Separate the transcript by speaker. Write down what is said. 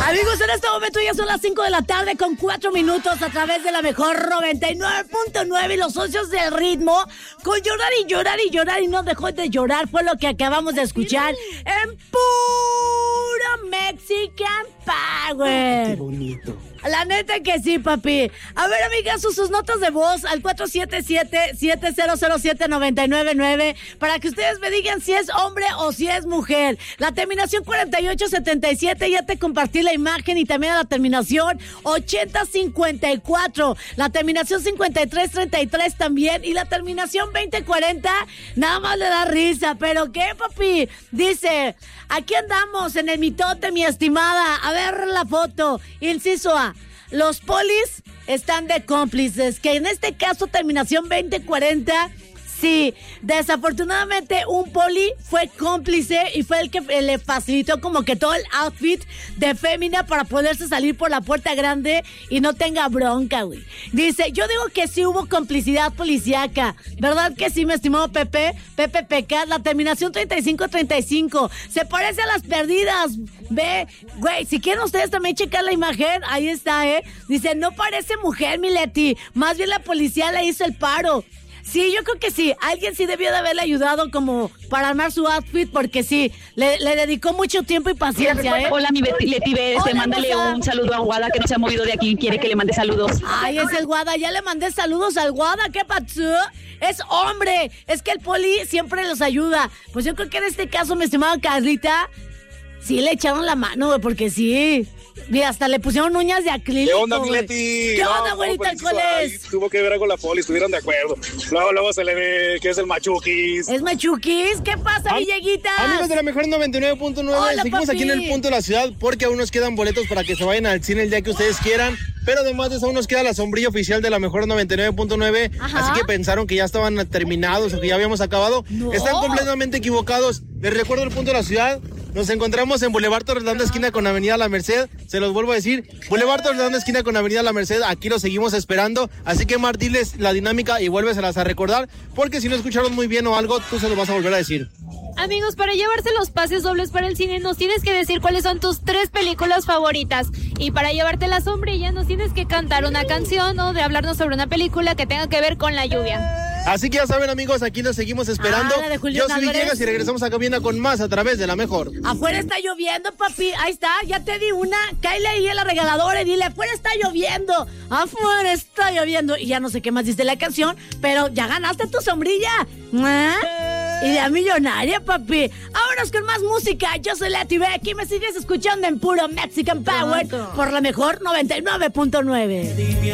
Speaker 1: Amigos, en este momento ya son las 5 de la tarde con 4 minutos a través de la mejor 99.9 y los socios del ritmo con llorar y llorar y llorar y no dejó de llorar fue lo que acabamos de escuchar en puro Mexican Power.
Speaker 2: Qué bonito.
Speaker 1: La neta que sí, papi. A ver, amigas, sus notas de voz al 477-7007-999 para que ustedes me digan si es hombre o si es mujer. La terminación 4877, ya te compartí la imagen y también a la terminación 8054. La terminación 5333 también y la terminación 2040 nada más le da risa. ¿Pero qué, papi? Dice, aquí andamos en el mitote, mi estimada. A ver la foto. Inciso A. Los polis están de cómplices, que en este caso terminación 2040, sí, desafortunadamente un poli fue cómplice y fue el que le facilitó como que todo el outfit de fémina para poderse salir por la puerta grande y no tenga bronca, güey. Dice, yo digo que sí hubo complicidad policíaca, ¿verdad que sí, mi estimado Pepe Peca? La terminación 3535, se parece a las perdidas, ve, güey, si quieren ustedes también checar la imagen, ahí está, dice, no parece mujer, mi Leti, más bien la policía le hizo el paro. Sí, yo creo que sí. Alguien sí debió de haberle ayudado como para armar su outfit porque sí, le dedicó mucho tiempo y paciencia,
Speaker 3: Hola, mi Leti B, mándale un saludo a Guada que no se ha movido de aquí, quiere que le mande saludos.
Speaker 1: Ay, es el Guada, ya le mandé saludos al Guada, ¿qué pasó? Es hombre, es que el poli siempre los ayuda. Pues yo creo que en este caso, mi estimada Carlita, sí le echaron la mano, güey, porque sí. Mira, hasta le pusieron uñas de acrílico.
Speaker 4: ¿Qué onda, mi Leti?
Speaker 1: ¿Qué onda, güerita? ¿Cuál es?
Speaker 4: Tuvo que ver con la poli, estuvieron de acuerdo. Luego se le ve que es el machuquis.
Speaker 1: ¿Es machuquis? ¿Qué pasa, Villeguitas?
Speaker 2: Amigos de la mejor 99.9, seguimos
Speaker 1: papi.
Speaker 2: aquí en el punto de la ciudad porque aún nos quedan boletos para que se vayan al cine el día que ustedes quieran. Pero además de eso aún nos queda la sombrilla oficial de la mejor 99.9. Así que pensaron que ya estaban terminados o que ya habíamos acabado.
Speaker 1: No.
Speaker 2: Están completamente equivocados. Les recuerdo el punto de la ciudad. Nos encontramos en Boulevard Torres Redondo, esquina con Avenida La Merced. Se los vuelvo a decir. Boulevard Torres Redondo, esquina con Avenida La Merced. Aquí los seguimos esperando. Así que, Mar, diles la dinámica y vuélveselas a recordar. Porque si no escucharon muy bien o algo, tú se los vas a volver a decir.
Speaker 5: Amigos, para llevarse los pases dobles para el cine nos tienes que decir cuáles son tus 3 películas favoritas. Y para llevarte la sombrilla nos tienes que cantar una canción o de hablarnos sobre una película que tenga que ver con la lluvia.
Speaker 2: Así que ya saben, amigos, aquí nos seguimos esperando.
Speaker 1: La de Julián
Speaker 2: Yo soy
Speaker 1: Álvarez.
Speaker 2: Villegas y regresamos a cabina con más a través de la mejor.
Speaker 1: Afuera está lloviendo, papi. Ahí está, ya te di una. Cáele ahí a la regaladora y dile, afuera está lloviendo. Afuera está lloviendo. Y ya no sé qué más dice la canción, pero ya ganaste tu sombrilla. Idea millonaria, papi. Vámonos con más música. Yo soy Leti B. Aquí me sigues escuchando en puro Mexican Power por la mejor 99.9.